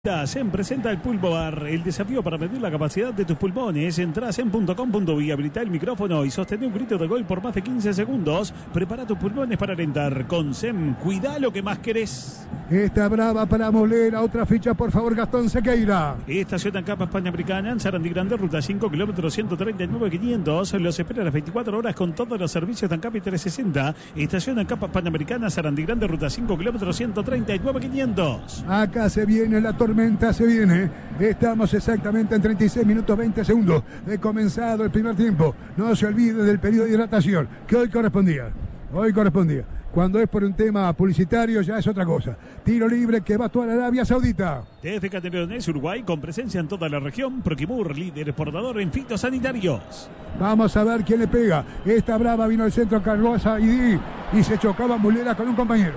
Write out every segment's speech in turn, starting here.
En presenta el Pulpo Bar, el desafío para medir la capacidad de tus pulmones. Entrás en .com.bi, habilita el micrófono y sostén un grito de gol por más de 15 segundos. Prepara tus pulmones para alentar. Con SEM, cuida lo que más querés. Está brava para Molera, otra ficha por favor, Gastón Sequeira. Estación Ancapa Panamericana, en Sarandí Grande, ruta 5, kilómetros 139.500. Los espera a las 24 horas con todos los servicios de Ancapa y 360. Estación Ancapa Panamericana, Sarandí Grande, ruta 5, kilómetros 139.500. Acá se viene la tormenta, se viene. Estamos exactamente en 36 minutos 20 segundos de comenzado el primer tiempo. No se olvide del periodo de hidratación que hoy correspondía. Cuando es por un tema publicitario ya es otra cosa. Tiro libre que va a actuar Arabia Saudita. Desde Canelones, Uruguay, con presencia en toda la región. Proquimur, líder exportador en fitosanitarios. Vamos a ver quién le pega. Esta brava vino al centro Carlosa y se chocaba Mulera con un compañero.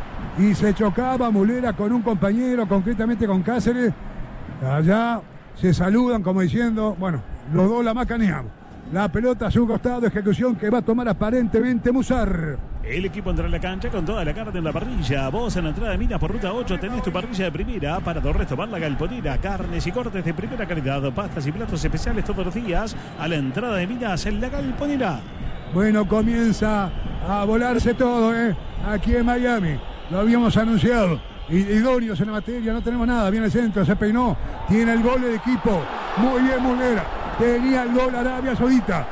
Concretamente con Cáceres. Allá se saludan como diciendo, bueno, los dos la macaneamos. La pelota a su costado, ejecución que va a tomar aparentemente Musar. El equipo entra en la cancha con toda la carne en la parrilla. Vos en la entrada de Minas por ruta 8 tenés tu parrilla de primera para restaurar la Galponera. Carnes y cortes de primera calidad, pastas y platos especiales todos los días. A la entrada de Minas en la Galponera. Bueno, comienza a volarse todo, aquí en Miami. Lo habíamos anunciado. Idóneos en la materia, no tenemos nada. Viene el centro, se peinó. Tiene el gol del equipo. Muy bien, Mulera. Tenía el gol Arabia Saudita.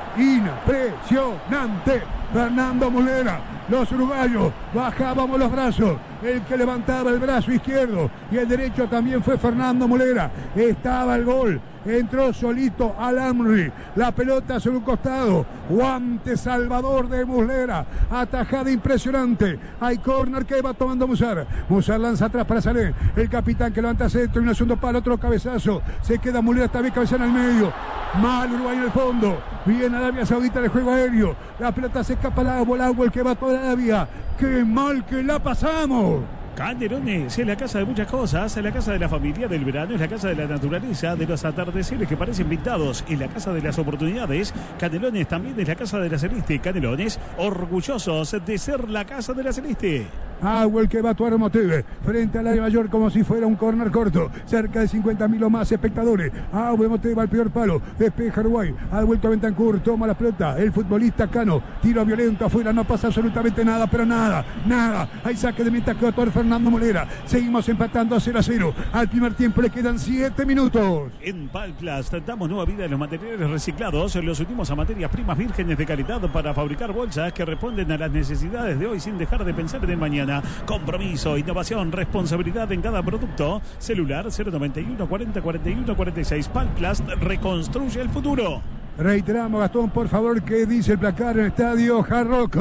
Impresionante. Fernando Mulera. Los uruguayos bajábamos los brazos. El que levantaba el brazo izquierdo y el derecho también fue Fernando Mulera. Estaba el gol. Entró solito Al-Amri. La pelota sobre un costado. Guante salvador de Mulera. Atajada impresionante. Hay córner que va tomando Musar. Musar lanza atrás para Salé. El capitán que levanta centro. Y un segundo palo. Otro cabezazo. Se queda Mulera. Esta vez cabeza en el medio. Mal Uruguay en el fondo. Bien Arabia Saudita en el juego aéreo. La pelota se escapa al agua. El que va toda Arabia. ¡Qué mal que la pasamos! Canelones es la casa de muchas cosas, es la casa de la familia, del verano, es la casa de la naturaleza, de los atardeceres que parecen pintados, es la casa de las oportunidades. Canelones también es la casa de la Celeste. Canelones, orgullosos de ser la casa de la Celeste. El que va a actuar Moteve frente al área mayor como si fuera un córner corto. Cerca de 50.000 o más espectadores. Moteve al peor palo. Despeja Uruguay. Ha vuelto a Bentancur. Toma la pelota. El futbolista Cano. Tiro violento afuera. No pasa absolutamente nada. Pero nada. Hay saque de meta que va a actuar Fernando Molera. Seguimos empatando a 0-0. Al primer tiempo le quedan 7 minutos. En Palplast damos nueva vida a los materiales reciclados. Los unimos a materias primas vírgenes de calidad para fabricar bolsas que responden a las necesidades de hoy sin dejar de pensar en el mañana. Compromiso, innovación, responsabilidad en cada producto. Celular 091 40 41 46. Palplast reconstruye el futuro. Reiteramos, Gastón, por favor, ¿qué dice el placar en el estadio Hard Rock?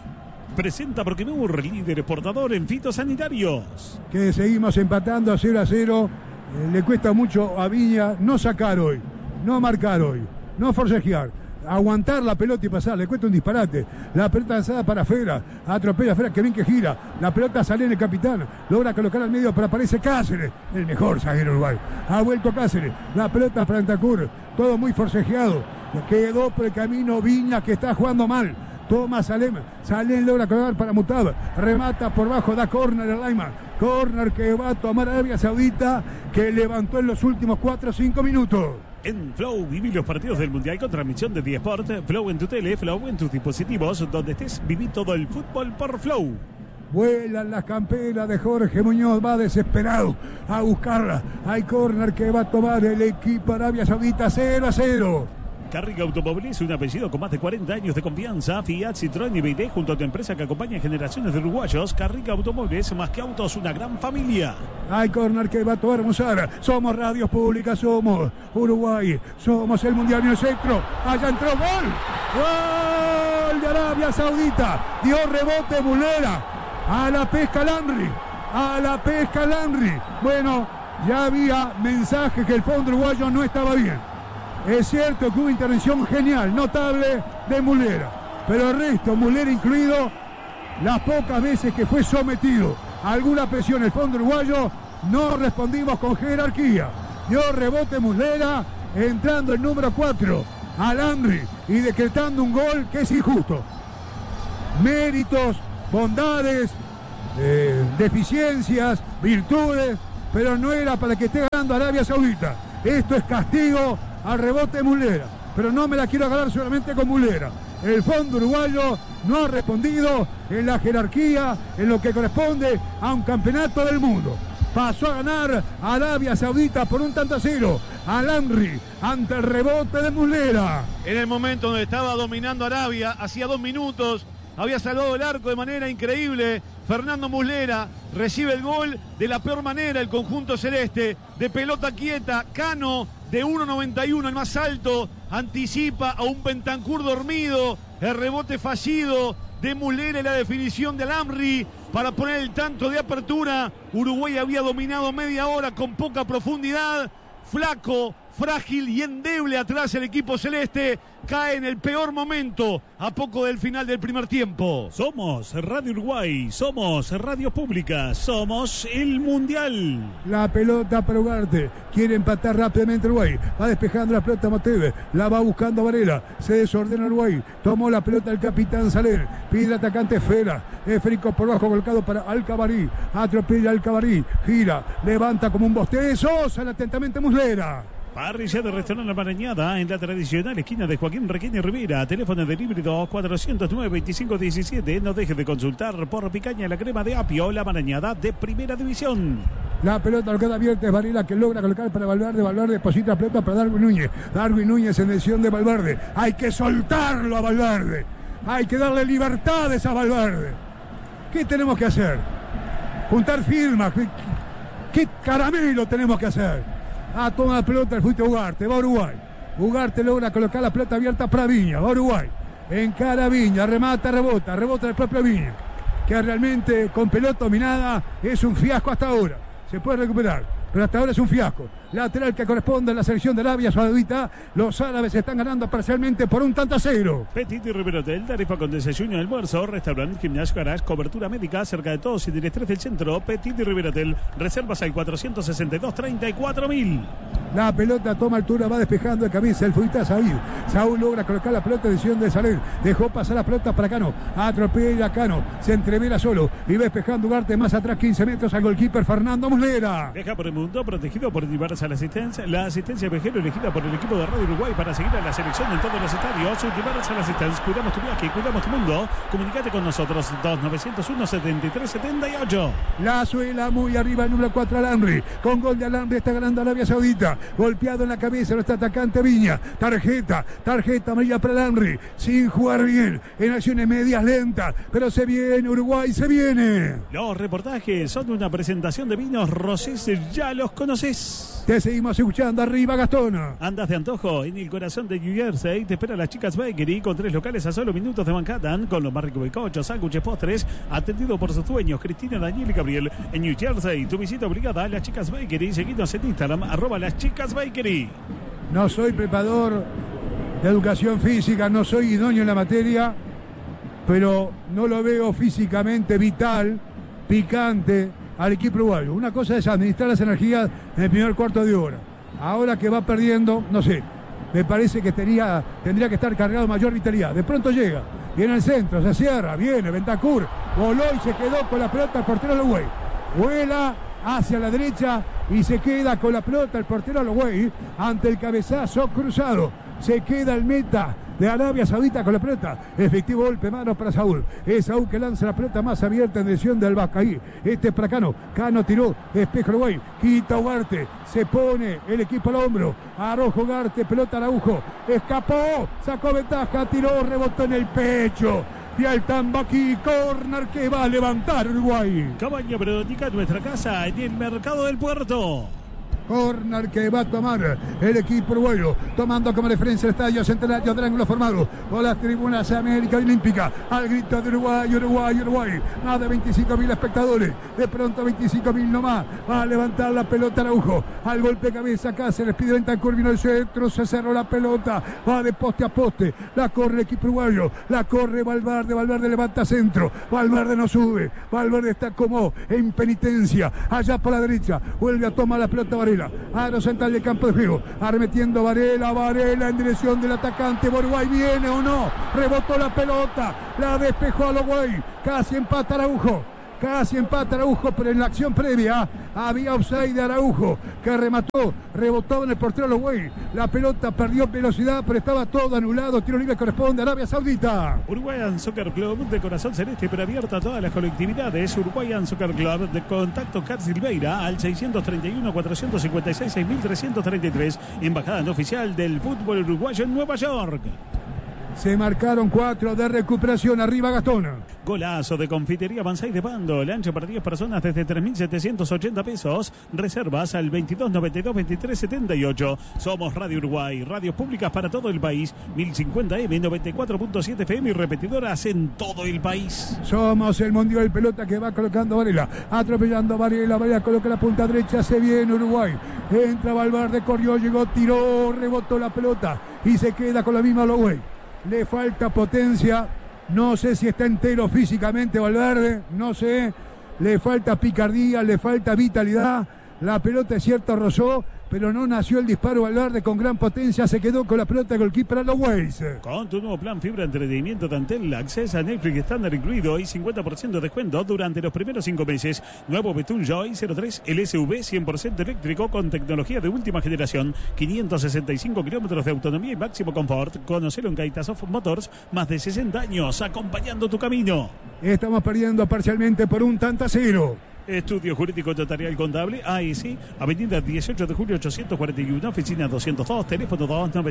Presenta Proquimur, líder exportador en fitosanitarios. Que seguimos empatando a 0-0. Le cuesta mucho a Viña no sacar hoy, no marcar hoy, no forcejear. Aguantar la pelota y pasar, le cuesta un disparate. La pelota lanzada para Fera, atropella a Fera, que bien que gira. La pelota sale en el capitán, logra colocar al medio, pero aparece Cáceres, el mejor zaguero Uruguay. Ha vuelto Cáceres, la pelota para Bentancur, todo muy forcejeado. Quedó por el camino Viña, que está jugando mal. Toma Salem logra colocar para Mutab, remata por bajo, da córner al Laiman. Córner que va a tomar Arabia Saudita, que levantó en los últimos 4 o 5 minutos. En Flow viví los partidos del Mundial con transmisión de Diesport. Flow en tu tele, Flow en tus dispositivos. Donde estés, viví todo el fútbol por Flow. Vuelan las camperas de Jorge Muñoz, va desesperado a buscarla. Hay córner que va a tomar el equipo Arabia Saudita. 0-0. Carriga Automóviles, un apellido con más de 40 años de confianza. Fiat, Citroën y BYD, junto a tu empresa que acompaña generaciones de uruguayos. Carriga Automóviles, más que autos, una gran familia. Hay córner que va a tomar Musar. Somos radios públicas, somos Uruguay, somos el Mundial en el centro. Allá entró gol. Gol de Arabia Saudita. Dio rebote Mulera. A la pesca Al-Amri. Bueno, ya había mensaje que el fondo uruguayo no estaba bien. Es cierto que hubo intervención genial, notable de Mulera. Pero el resto, Mulera incluido, las pocas veces que fue sometido a alguna presión el fondo uruguayo, no respondimos con jerarquía. Dio rebote Mulera, entrando el número 4, Al-Amri, y decretando un gol que es injusto. Méritos, bondades, deficiencias, virtudes, pero no era para que esté ganando Arabia Saudita. Esto es castigo al rebote de Muslera, pero no me la quiero agarrar solamente con Muslera. El fondo uruguayo no ha respondido en la jerarquía, en lo que corresponde a un campeonato del mundo. Pasó a ganar Arabia Saudita por 1-0 al Amri ante el rebote de Muslera. En el momento donde estaba dominando Arabia, hacía 2 minutos, había salvado el arco de manera increíble. Fernando Muslera recibe el gol de la peor manera, el conjunto celeste, de pelota quieta. Cano, de 1.91, el más alto, anticipa a un Bentancur dormido. El rebote fallido de Muslera y la definición de Al-Amri para poner el tanto de apertura. Uruguay había dominado media hora con poca profundidad. Flaco, frágil y endeble atrás el equipo celeste. Cae en el peor momento a poco del final del primer tiempo. Somos Radio Uruguay, somos Radio Pública, somos el Mundial. La pelota para Ugarte, quiere empatar rápidamente Uruguay, va despejando la pelota Moteve, la va buscando Varela, se desordena Uruguay, tomó la pelota el capitán Saler, pide el atacante Fera, Férico por bajo colocado para Alcabarí, atropella Alcabarí, gira, levanta como un bostezo, sale atentamente Muslera. Parrilla de Restaurante La Marañada en la tradicional esquina de Joaquín Requeño Rivera. Teléfono de delivery 409-2517. No deje de consultar por picaña la crema de apio, La Marañada de Primera División. La pelota lo queda abierta es Varela que logra colocar para Valverde. Valverde deposita la pelota para Darwin Núñez. Darwin Núñez en decisión de Valverde. Hay que soltarlo a Valverde. Hay que darle libertades a Valverde. ¿Qué tenemos que hacer? Juntar firmas. ¿Qué caramelo tenemos que hacer? Toma la pelota el fuiste Ugarte, va Uruguay. Ugarte logra colocar la pelota abierta para Viña, va Uruguay. Encara Viña, remata, rebota el propio Viña. Que realmente con pelota dominada es un fiasco hasta ahora. Se puede recuperar, pero hasta ahora es un fiasco. Lateral que corresponde a la selección de Arabia Saudita. Los árabes están ganando parcialmente por 1-0. Petit y Rivero Hotel, tarifa con desayuno, almuerzo, restaurante, gimnasio, garage, cobertura médica cerca de todos y del estrés del centro. Petit y Rivero Hotel, reservas al 462-34.000. La pelota toma altura, va despejando de cabeza el futbolista Saúl. Saúl logra colocar la pelota, decisión de Saler. Dejó pasar la pelota para Cano. Atropella Cano, se entrevera solo y va despejando Ugarte más atrás 15 metros al goalkeeper Fernando Muslera. Deja por el mundo, protegido por diversas la asistencia viajero elegida por el equipo de Radio Uruguay para seguir a la selección en todos los estadios. Diversas asistencias, cuidamos tu viaje, cuidamos tu mundo. Comunicate con nosotros, 2901-7378. La suela muy arriba, el número 4 Al-Amri. Con gol de Al-Amri está ganando Arabia Saudita. Golpeado en la cabeza nuestro atacante Viña. Tarjeta amarilla para Al-Amri. Sin jugar bien, en acciones medias lentas. Pero se viene Uruguay, se viene. Los reportajes son una presentación de vinos Rosés, ya los conoces. Te seguimos escuchando, arriba Gastón. Andas de antojo en el corazón de New Jersey. Te espera las Chicas Bakery con 3 locales a solo minutos de Manhattan, con los más ricos bizcochos, sándwiches, postres, atendido por sus dueños Cristina, Daniel y Gabriel en New Jersey. Tu visita obligada a las Chicas Bakery. Seguinos en Instagram, @las Chicas Bakery. No soy preparador de educación física, no soy idóneo en la materia, pero no lo veo físicamente vital, picante al equipo uruguayo. Una cosa es administrar las energías en el primer cuarto de hora. Ahora que va perdiendo, no sé, me parece que tendría que estar cargado de mayor vitalidad. De pronto llega, viene al centro, se cierra, viene Bentancur, voló y se quedó con la pelota el portero Uruguay. Vuela hacia la derecha y se queda con la pelota el portero Uruguay ante el cabezazo cruzado. Se queda el meta de Arabia Saudita con la pelota. Efectivo golpe mano para Saúl. Es Saúl que lanza la pelota más abierta en dirección del Bacaí. Este es para Cano. Cano tiró. Despeja Uruguay. Quita Ugarte. Se pone el equipo al hombro. Arroja Ugarte. Pelota Araujo. Escapó. Sacó ventaja. Tiró. Rebotó en el pecho. Y al Tambaqui, córner que va a levantar Uruguay. Cabaña Perodótica, nuestra casa en el mercado del puerto. Córner que va a tomar el equipo uruguayo, tomando como referencia el estadio Centenario del ángulo formado por las tribunas América Olímpica. Al grito de Uruguay, Uruguay, Uruguay. Más de 25.000 espectadores. De pronto 25.000 nomás. Va a levantar la pelota Araujo. Al golpe de cabeza Cáceres pide Bentancur, vino el centro, se cerró la pelota. Va de poste a poste. La corre el equipo uruguayo. La corre Valverde. Valverde levanta centro. Valverde no sube. Valverde está como en penitencia. Allá por la derecha. Vuelve a tomar la pelota Varela. Aro central del campo de juego, arremetiendo Varela en dirección del atacante. Uruguay viene o no, rebotó la pelota, la despejó a Uruguay, casi empata Araujo. Casi empata Araujo, pero en la acción previa había offside de Araujo, que remató, rebotó en el portero Uruguay. La pelota perdió velocidad, pero estaba todo anulado. Tiro libre corresponde a Arabia Saudita. Uruguayan Soccer Club, de corazón celeste, pero abierto a todas las colectividades. Uruguayan Soccer Club, de contacto Car Silveira al 631-456-6333. Embajada no oficial del fútbol uruguayo en Nueva York. Se marcaron 4 de recuperación. Arriba Gastón. Golazo de Confitería Banzai de Pando. El ancho para 10 personas desde 3.780 pesos. Reservas al 2292-2378. Somos Radio Uruguay. Radios públicas para todo el país. 1050M, 94.7 FM y repetidoras en todo el país. Somos el Mundial de Pelota que va colocando Varela. Atropellando Varela. Varela coloca la punta derecha. Se viene Uruguay. Entra Valverde. Corrió, llegó, tiró, rebotó la pelota. Y se queda con la misma Uruguay. Le falta potencia, no sé si está entero físicamente Valverde, no sé, le falta picardía, le falta vitalidad, la pelota es cierto rozó, pero no nació el disparo Valverde con gran potencia, se quedó con la pelota de goalkeeper a los Ways. Con tu nuevo plan Fibra Entretenimiento Tantel, acceso a Netflix estándar incluido y 50% de descuento durante los primeros 5 meses. Nuevo Betún Joy 03 LSV 100% eléctrico con tecnología de última generación, 565 kilómetros de autonomía y máximo confort. Conocelo en Caitasoft Motors, más de 60 años acompañando tu camino. Estamos perdiendo parcialmente por 1-0. Estudio Jurídico Notarial Contable, AEC, Avenida 18 de Julio 841, oficina 202, teléfono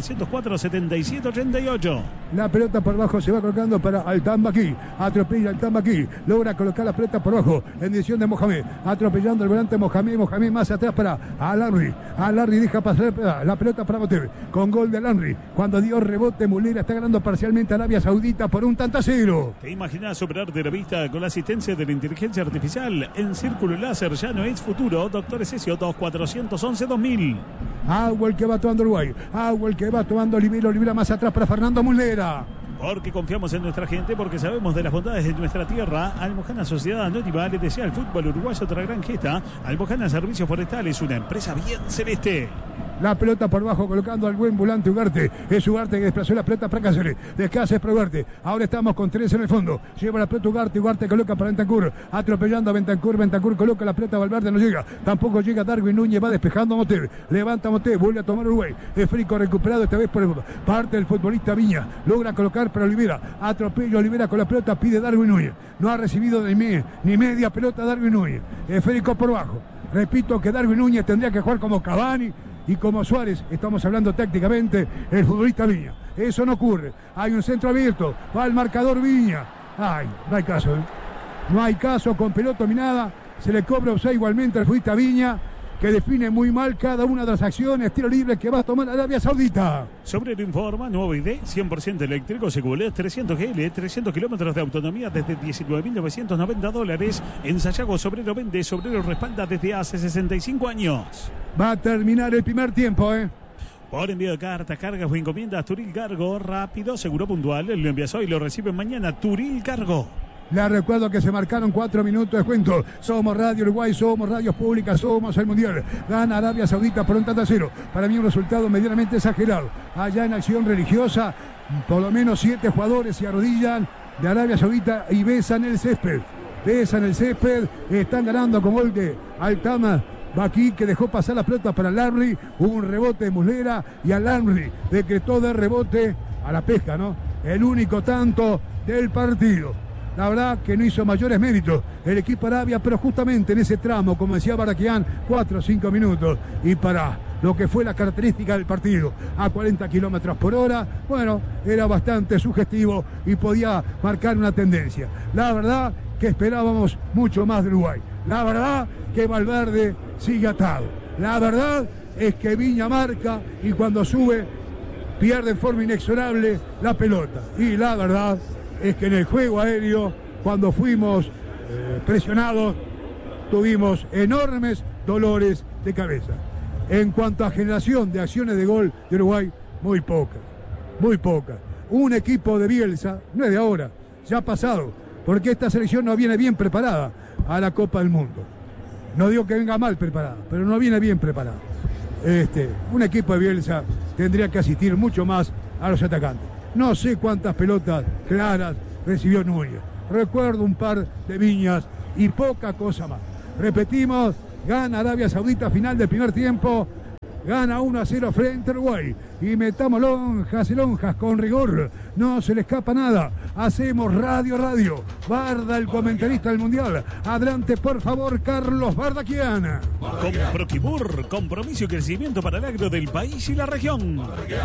2904-7788. La pelota por abajo se va colocando para Altambaqui, atropella Altambaqui, logra colocar la pelota por abajo, en dirección de Mohamed, atropellando el volante Mohamed más atrás para Alarri, deja pasar la pelota para Motev, con gol de Alarri, cuando dio rebote Mulera está ganando parcialmente Arabia Saudita por 1-0. ¿Te imaginas superar de la vista con la asistencia de la inteligencia artificial? En Círculo Láser ya no es futuro. Doctor Esesio 2411-2000. Agua el que va tomando Uruguay. Agua el que va tomando Olivera más atrás para Fernando Mulera. Porque confiamos en nuestra gente, porque sabemos de las bondades de nuestra tierra. Almojana Sociedad Anónima le desea al fútbol uruguayo otra gran gesta. Almojana Servicios Forestales, una empresa bien celeste. La pelota por bajo colocando al buen volante Ugarte. Es Ugarte que desplazó la pelota para Cáceres. Cáceres para Ugarte. Ahora estamos con 3 en el fondo. Lleva la pelota Ugarte. Ugarte coloca para Bentancur. Atropellando a Bentancur. Bentancur coloca la pelota. Valverde no llega. Tampoco llega Darwin Núñez. Va despejando a Motev. Levanta Motev. Vuelve a tomar Uruguay. Esférico recuperado esta vez por parte del futbolista Viña. Logra colocar para Olivera. Atropella Olivera con la pelota. Pide Darwin Núñez. No ha recibido ni media pelota Darwin Núñez. Esférico por bajo. Repito que Darwin Núñez tendría que jugar como Cavani y como Suárez, estamos hablando tácticamente, el futbolista Viña. Eso no ocurre. Hay un centro abierto, va el marcador Viña. Ay, no hay caso, ¿eh? No hay caso, con pelota dominada, se le cobra offside igualmente al futbolista Viña, que define muy mal cada una de las acciones, tiro libre que va a tomar Arabia Saudita. Sobrero informa, nuevo ID, 100% eléctrico, Segulet, 300 GL, 300 kilómetros de autonomía desde $19.990. En Sayago, Sobrero vende, Sobrero respalda desde hace 65 años. Va a terminar el primer tiempo, Por envío de cartas, cargas o encomiendas, Turil Cargo, rápido, seguro, puntual. Lo envías hoy, lo reciben mañana, Turil Cargo. Les recuerdo que se marcaron 4 minutos de descuento. Somos Radio Uruguay, somos radios públicas, somos el Mundial. Gana Arabia Saudita por 1-0. Para mí un resultado medianamente exagerado. Allá en acción religiosa, por lo menos 7 jugadores se arrodillan de Arabia Saudita y besan el césped. Están ganando con gol de Altama Baqui, que dejó pasar la pelota para Larry. Hubo un rebote de Muslera y a Larry decretó de rebote a la pesca, ¿no? El único tanto del partido. La verdad que no hizo mayores méritos el equipo Arabia, pero justamente en ese tramo, como decía Baraquián, 4 o 5 minutos. Y para lo que fue la característica del partido, a 40 kilómetros por hora, bueno, era bastante sugestivo y podía marcar una tendencia. La verdad que esperábamos mucho más de Uruguay. La verdad que Valverde sigue atado. La verdad es que Viña marca y cuando sube pierde en forma inexorable la pelota. Y la verdad es que en el juego aéreo, cuando fuimos presionados, tuvimos enormes dolores de cabeza. En cuanto a generación de acciones de gol de Uruguay, muy pocas. Un equipo de Bielsa, no es de ahora, ya ha pasado, porque esta selección no viene bien preparada a la Copa del Mundo. No digo que venga mal preparada, pero no viene bien preparada. Un equipo de Bielsa tendría que asistir mucho más a los atacantes. No sé cuántas pelotas claras recibió Núñez. Recuerdo un par de Viñas y poca cosa más. Repetimos, gana Arabia Saudita, final del primer tiempo. Gana 1-0 frente a Uruguay. Y metamos lonjas y lonjas con rigor. No se le escapa nada. Hacemos radio. Barda, el comentarista del Mundial. Adelante, por favor, Carlos Bardaquian. Con Proquimur, compromiso y crecimiento para el agro del país y la región.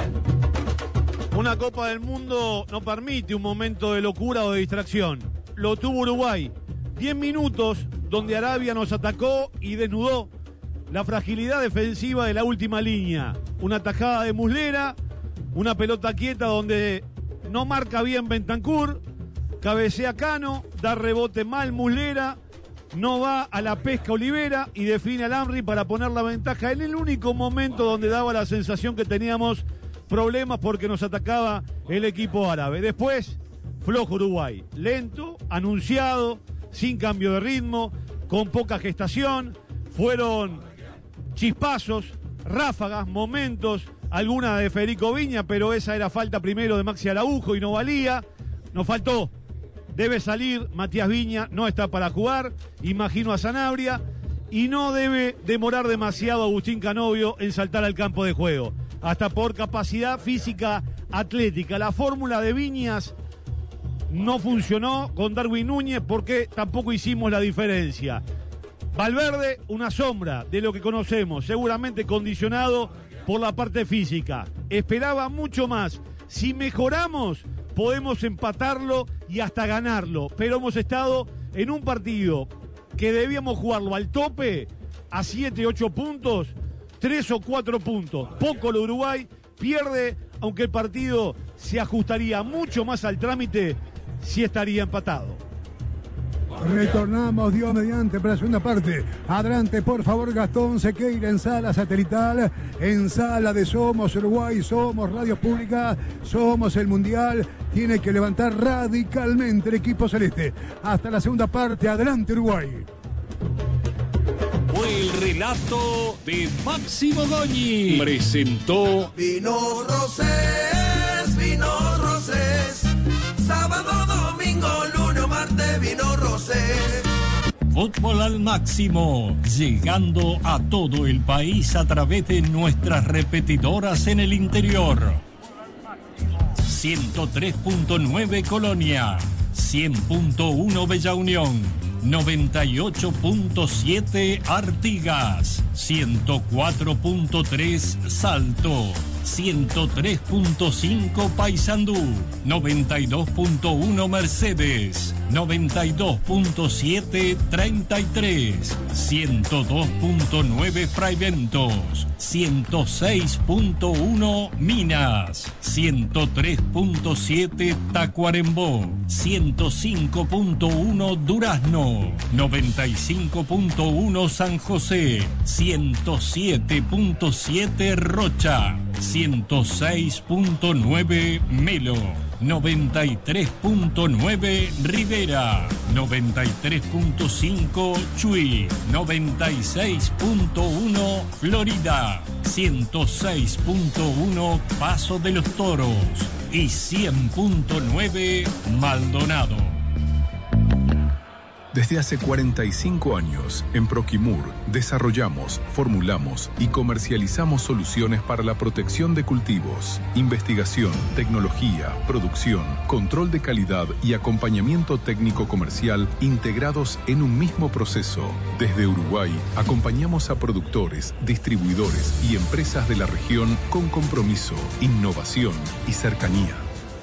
Una Copa del Mundo no permite un momento de locura o de distracción. Lo tuvo Uruguay. 10 minutos donde Arabia nos atacó y desnudó la fragilidad defensiva de la última línea. Una tajada de Muslera, una pelota quieta donde no marca bien Bentancur, cabecea Cano, da rebote mal Muslera, no va a la pesca Olivera y define al Amri para poner la ventaja en el único momento donde daba la sensación que teníamos problemas porque nos atacaba el equipo árabe. Después, flojo Uruguay, lento, anunciado, sin cambio de ritmo, con poca gestación. Fueron chispazos, ráfagas, momentos, alguna de Federico Viña, pero esa era falta primero de Maxi Araujo y no valía. Nos faltó, debe salir Matías Viña, no está para jugar, imagino a Sanabria, y no debe demorar demasiado Agustín Canovio en saltar al campo de juego, hasta por capacidad física atlética. La fórmula de Viñas no funcionó con Darwin Núñez porque tampoco hicimos la diferencia. Valverde, una sombra de lo que conocemos, seguramente condicionado por la parte física. Esperaba mucho más. Si mejoramos, podemos empatarlo y hasta ganarlo. Pero hemos estado en un partido que debíamos jugarlo al tope, a 7, 8 puntos, 3 o 4 puntos. Poco lo Uruguay pierde, aunque el partido se ajustaría mucho más al trámite si estaría empatado. Retornamos, Dios mediante, para la segunda parte. Adelante, por favor, Gastón Sequeira en sala satelital, en sala de Somos Uruguay, Somos Radio Pública, Somos el Mundial. Tiene que levantar radicalmente el equipo celeste. Hasta la segunda parte, adelante Uruguay. Fue el relato de Máximo Goñi. Presentó Vinos Rosés, sábado, domingo, lunes, martes, vino Rosés. Fútbol al máximo, llegando a todo el país a través de nuestras repetidoras en el interior. 103.9 Colonia, 100.1 Bella Unión, 98.7 Artigas, 104.3 Salto, 103.5 Paysandú, 92.1 Mercedes, 92.7 33, 102.9 Fraiventos, 106.1 Minas, 103.7 Tacuarembó, 105.1 Durazno, 95.1 San José, 107.7 Rocha, 106.9 Melo, 93.9 Rivera, 93.5 Chuy, 96.1 Florida, 106.1 Paso de los Toros y 100.9 Maldonado. Desde hace 45 años, en Proquimur, desarrollamos, formulamos y comercializamos soluciones para la protección de cultivos, investigación, tecnología, producción, control de calidad y acompañamiento técnico comercial integrados en un mismo proceso. Desde Uruguay, acompañamos a productores, distribuidores y empresas de la región con compromiso, innovación y cercanía.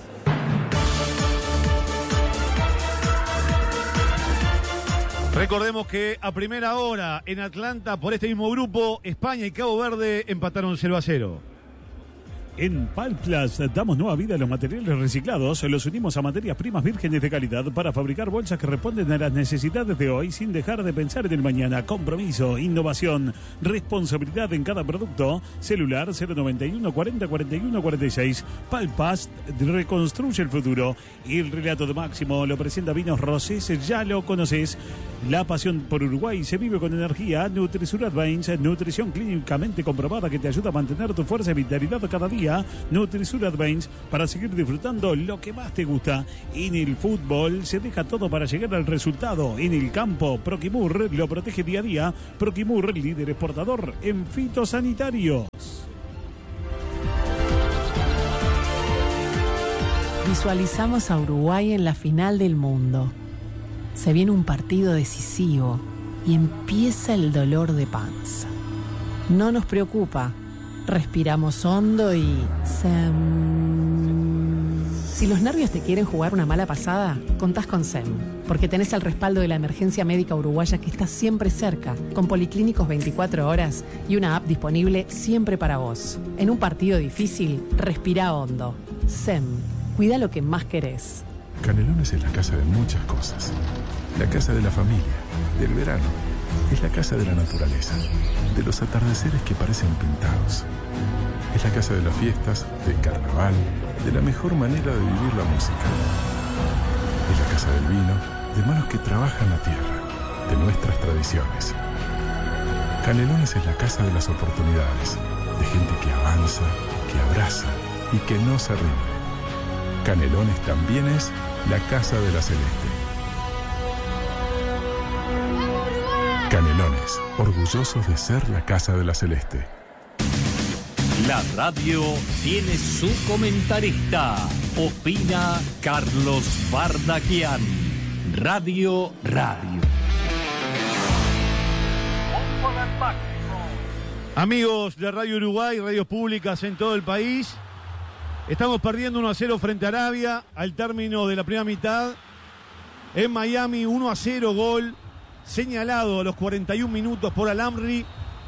Recordemos que a primera hora en Atlanta, por este mismo grupo, España y Cabo Verde empataron 0-0. En Palplas damos nueva vida a los materiales reciclados, los unimos a materias primas vírgenes de calidad para fabricar bolsas que responden a las necesidades de hoy sin dejar de pensar en el mañana. Compromiso, innovación, responsabilidad en cada producto. Celular 091 40 41 46. Palpas reconstruye el futuro. Y el relato de Máximo lo presenta Vinos Rosés, ya lo conoces. La pasión por Uruguay se vive con energía. Nutrisur Advance, nutrición clínicamente comprobada que te ayuda a mantener tu fuerza y vitalidad cada día. día, Nutrisur Advance, para seguir disfrutando lo que más te gusta. En el fútbol se deja todo para llegar al resultado. En el campo, Proquimur lo protege día a día. Proquimur, líder exportador en fitosanitarios. Visualizamos a Uruguay en la final del mundo. Se viene un partido decisivo y empieza el dolor de panza. No nos preocupa. Respiramos hondo y... Si los nervios te quieren jugar una mala pasada, contás con SEM, porque tenés el respaldo de la emergencia médica uruguaya que está siempre cerca, con policlínicos 24 horas y una app disponible siempre para vos. En un partido difícil, respira hondo. SEM. Cuida lo que más querés. Canelones es la casa de muchas cosas. La casa de la familia, del verano. Es la casa de la naturaleza, de los atardeceres que parecen pintados. Es la casa de las fiestas, del carnaval, de la mejor manera de vivir la música. Es la casa del vino, de manos que trabajan la tierra, de nuestras tradiciones. Canelones es la casa de las oportunidades, de gente que avanza, que abraza y que no se rinde. Canelones también es la casa de la Celeste. Canelones, orgullosos de ser la casa de la Celeste. La radio tiene su comentarista. Opina Carlos Bardaquian. Radio. Amigos de Radio Uruguay, radios públicas en todo el país, estamos perdiendo 1-0 frente a Arabia al término de la primera mitad. En Miami, 1-0 gol señalado a los 41 minutos por Al-Amri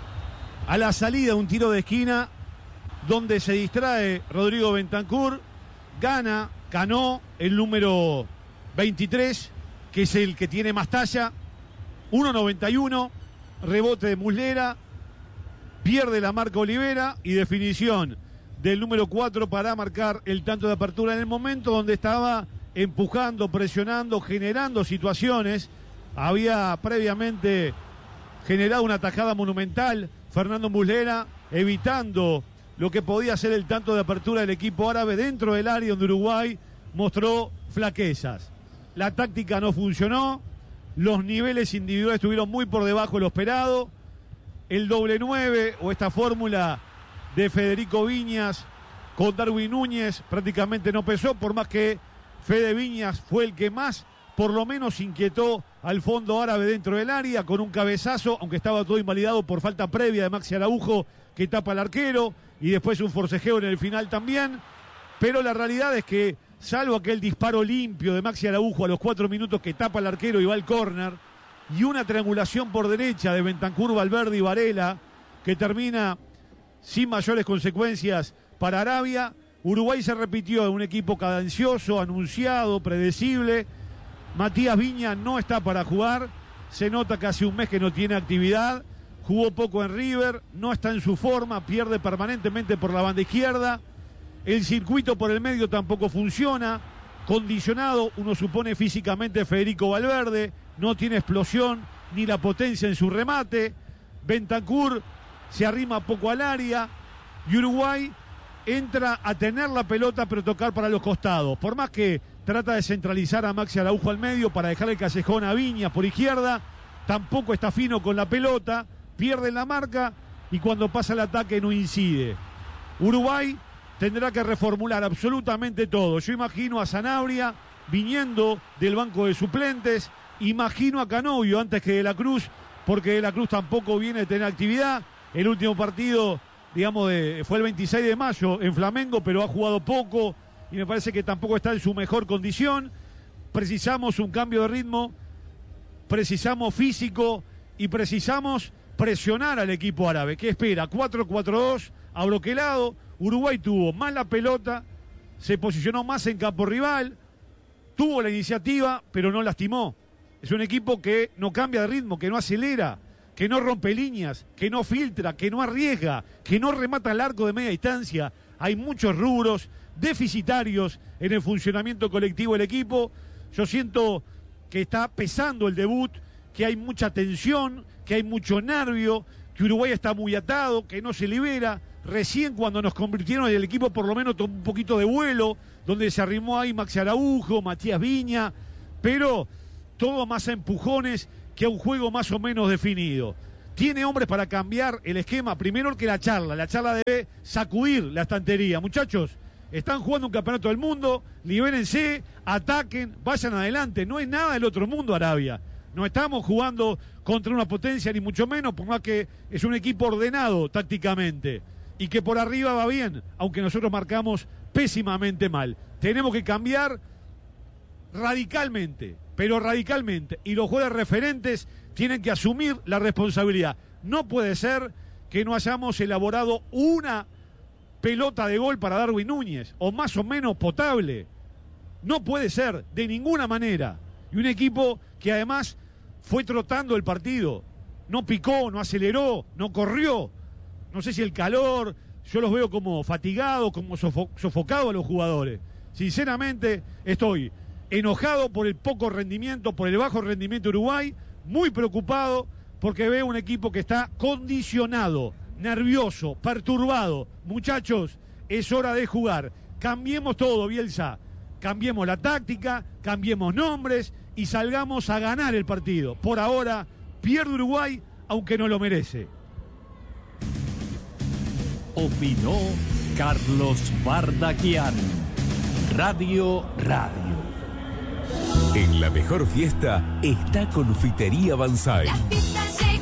a la salida de un tiro de esquina donde se distrae Rodrigo Bentancur. Gana Cano, el número 23, que es el que tiene más talla. 1.91, rebote de Muslera, pierde la marca Olivera y definición del número 4 para marcar el tanto de apertura en el momento donde estaba empujando, presionando, generando situaciones. Había previamente generado una tajada monumental Fernando Muslera, evitando lo que podía ser el tanto de apertura del equipo árabe dentro del área donde Uruguay mostró flaquezas. La táctica no funcionó, los niveles individuales estuvieron muy por debajo de lo esperado. El doble 9 o esta fórmula de Federico Viñas con Darwin Núñez prácticamente no pesó, por más que Fede Viñas fue el que más, por lo menos, inquietó al fondo árabe dentro del área con un cabezazo, aunque estaba todo invalidado por falta previa de Maxi Araujo que tapa al arquero y después un forcejeo en el final también. Pero la realidad es que, salvo aquel disparo limpio de Maxi Araujo a los 4 minutos que tapa al arquero y va al córner, y una triangulación por derecha de Bentancur, Valverde y Varela que termina sin mayores consecuencias para Arabia, Uruguay se repitió en un equipo cadencioso, anunciado, predecible. Matías Viña no está para jugar, se nota que hace un mes que no tiene actividad, jugó poco en River, no está en su forma, pierde permanentemente por la banda izquierda, el circuito por el medio tampoco funciona, condicionado, uno supone físicamente, Federico Valverde, no tiene explosión ni la potencia en su remate. Bentancur se arrima poco al área y Uruguay entra a tener la pelota pero tocar para los costados. Por más que trata de centralizar a Maxi Araujo al medio para dejar el callejón a Viñas por izquierda, tampoco está fino con la pelota, pierde la marca y cuando pasa el ataque no incide. Uruguay tendrá que reformular absolutamente todo. Yo imagino a Sanabria viniendo del banco de suplentes, imagino a Canovio antes que De la Cruz, porque De la Cruz tampoco viene de tener actividad. El último partido, digamos, fue el 26 de mayo en Flamengo, pero ha jugado poco y me parece que tampoco está en su mejor condición. Precisamos un cambio de ritmo, precisamos físico y precisamos presionar al equipo árabe. ¿Qué espera? 4-4-2, abroquelado. Uruguay tuvo más la pelota, se posicionó más en campo rival, tuvo la iniciativa, pero no lastimó. Es un equipo que no cambia de ritmo, que no acelera, que no rompe líneas, que no filtra, que no arriesga, que no remata al arco de media distancia. Hay muchos rubros deficitarios en el funcionamiento colectivo del equipo. Yo siento que está pesando el debut, que hay mucha tensión, que hay mucho nervio, que Uruguay está muy atado, que no se libera. Recién cuando nos convirtieron el equipo por lo menos tomó un poquito de vuelo, donde se arrimó ahí Maxi Araujo, Matías Viña, pero todo más a empujones que a un juego más o menos definido. Tiene hombres para cambiar el esquema, primero que la charla debe sacudir la estantería. Muchachos, están jugando un campeonato del mundo, libérense, ataquen, vayan adelante, no es nada del otro mundo Arabia. No estamos jugando contra una potencia ni mucho menos, por más que es un equipo ordenado tácticamente y que por arriba va bien, aunque nosotros marcamos pésimamente mal. Tenemos que cambiar radicalmente, pero radicalmente, y los jugadores referentes tienen que asumir la responsabilidad. No puede ser que no hayamos elaborado una pelota de gol para Darwin Núñez, o más o menos potable. No puede ser, de ninguna manera. Y un equipo que además fue trotando el partido, no picó, no aceleró, no corrió. No sé si el calor, yo los veo como fatigados, como sofocados a los jugadores. Sinceramente, estoy enojado por el poco rendimiento, por el bajo rendimiento de Uruguay, muy preocupado porque veo un equipo que está condicionado, nervioso, perturbado. Muchachos, es hora de jugar. Cambiemos todo, Bielsa. Cambiemos la táctica, cambiemos nombres y salgamos a ganar el partido. Por ahora, pierde Uruguay, aunque no lo merece. Opinó Carlos Bardaquian. Radio. En la mejor fiesta está Confitería Banzai. Las fiestas